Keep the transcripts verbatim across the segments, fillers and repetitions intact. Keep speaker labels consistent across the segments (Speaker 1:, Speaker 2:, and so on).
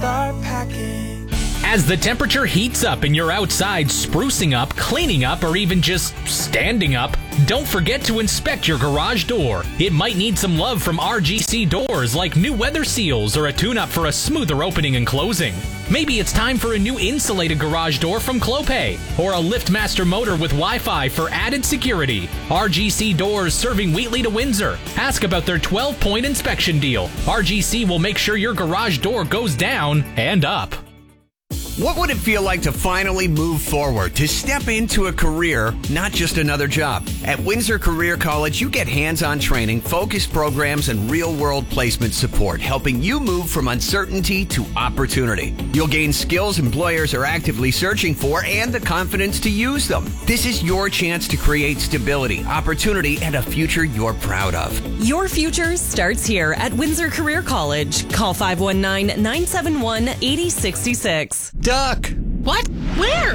Speaker 1: start packing.
Speaker 2: As the temperature heats up and you're outside sprucing up, cleaning up, or even just standing up, don't forget to inspect your garage door. It might need some love from R G C Doors, like new weather seals or a tune-up for a smoother opening and closing. Maybe it's time for a new insulated garage door from Clopay, or a LiftMaster motor with Wi-Fi for added security. R G C Doors, serving Wheatley to Windsor. Ask about their twelve-point inspection deal. R G C will make sure your garage door goes down and up.
Speaker 3: What would it feel like to finally move forward, to step into a career, not just another job? At Windsor Career College, you get hands-on training, focused programs, and real-world placement support, helping you move from uncertainty to opportunity. You'll gain skills employers are actively searching for and the confidence to use them. This is your chance to create stability, opportunity, and a future you're proud of.
Speaker 4: Your future starts here at Windsor Career College. Call five one nine, nine seven one, eight zero six six.
Speaker 5: Duck!
Speaker 6: What? Where?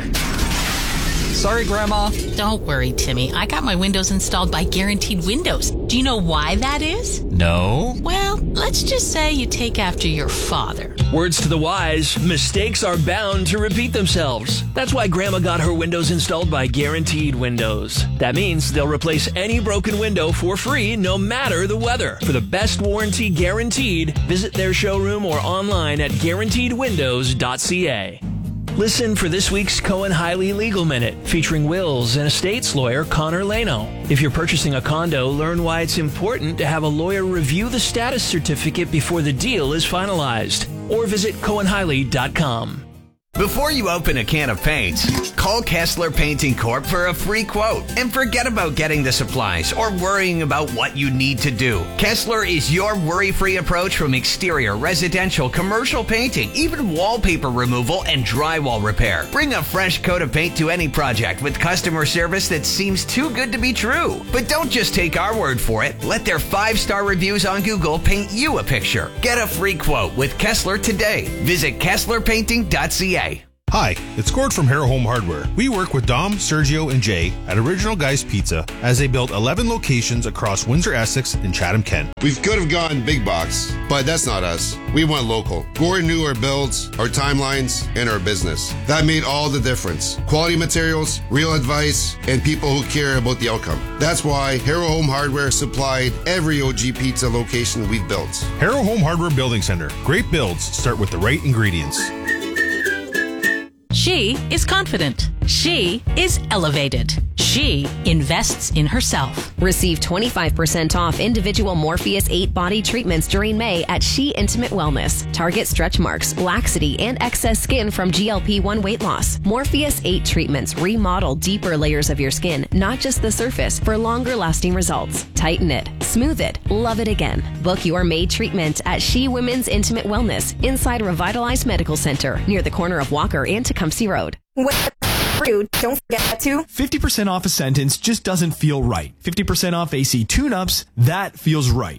Speaker 5: Sorry, Grandma.
Speaker 6: Don't worry, Timmy. I got my windows installed by Guaranteed Windows. Do you know why that is?
Speaker 5: No.
Speaker 6: Well, let's just say you take after your father.
Speaker 7: Words to the wise, mistakes are bound to repeat themselves. That's why Grandma got her windows installed by Guaranteed Windows. That means they'll replace any broken window for free, no matter the weather. For the best warranty guaranteed, visit their showroom or online at guaranteed windows dot c a. Listen for this week's Cohen Hiley Legal Minute, featuring wills and estates lawyer Connor Lano. If you're purchasing a condo, learn why it's important to have a lawyer review the status certificate before the deal is finalized. Or visit cohen hiley dot com.
Speaker 3: Before you open a can of paints, call Kessler Painting Corp for a free quote and forget about getting the supplies or worrying about what you need to do. Kessler is your worry-free approach from exterior, residential, commercial painting, even wallpaper removal and drywall repair. Bring a fresh coat of paint to any project with customer service that seems too good to be true. But don't just take our word for it. Let their five-star reviews on Google paint you a picture. Get a free quote with Kessler today. Visit kessler painting dot c a.
Speaker 8: Hi, it's Gord from Hero Home Hardware. We work with Dom, Sergio, and Jay at Original Guys Pizza as they built eleven locations across Windsor, Essex, and Chatham-Kent.
Speaker 9: We could have gone big box, but that's not us. We went local. Gord knew our builds, our timelines, and our business. That made all the difference. Quality materials, real advice, and people who care about the outcome. That's why Hero Home Hardware supplied every O G Pizza location we've built.
Speaker 8: Hero Home Hardware Building Center. Great builds start with the right ingredients.
Speaker 6: She is confident. She is elevated. She invests in herself.
Speaker 10: Receive twenty-five percent off individual Morpheus eight body treatments during May at She Intimate Wellness. Target stretch marks, laxity, and excess skin from G L P one weight loss. Morpheus eight treatments remodel deeper layers of your skin, not just the surface, for longer lasting results. Tighten it, smooth it, love it again. Book your May treatment at She Women's Intimate Wellness inside Revitalized Medical Center near the corner of Walker and Tecumseh Road.
Speaker 11: Don't forget to fifty percent off a sentence just doesn't feel right. fifty percent off A C tune-ups, that feels right.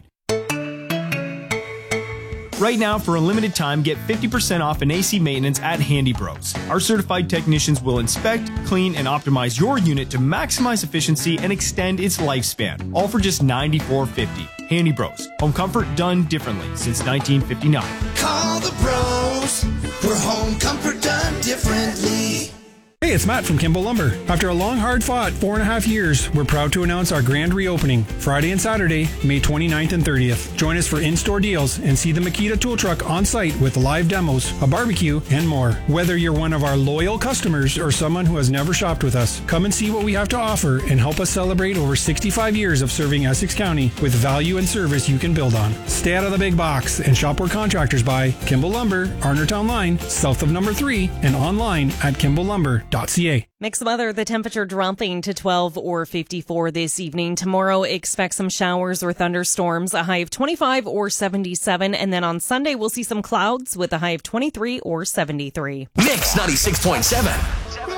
Speaker 11: Right now, for a limited time, get fifty percent off an A C maintenance at Handy Bros. Our certified technicians will inspect, clean, and optimize your unit to maximize efficiency and extend its lifespan, all for just ninety-four fifty. Handy Bros. Home comfort done differently since nineteen fifty-nine.
Speaker 1: Call the bros for home comfort done differently.
Speaker 12: Hey, it's Matt from Kimball Lumber. After a long, hard fought four and a half years, we're proud to announce our grand reopening Friday and Saturday, May twenty-ninth and thirtieth. Join us for in-store deals and see the Makita tool truck on site with live demos, a barbecue, and more. Whether you're one of our loyal customers or someone who has never shopped with us, come and see what we have to offer and help us celebrate over sixty-five years of serving Essex County with value and service you can build on. Stay out of the big box and shop where contractors buy. Kimball Lumber, Arnertown Line, south of number three, and online at kimball lumber dot c a.
Speaker 4: Mixed weather, the temperature dropping to twelve or fifty-four this evening. Tomorrow, expect some showers or thunderstorms, a high of twenty-five or seventy-seven. And then on Sunday, we'll see some clouds with a high of twenty-three or seventy-three.
Speaker 5: Mix ninety-six point seven.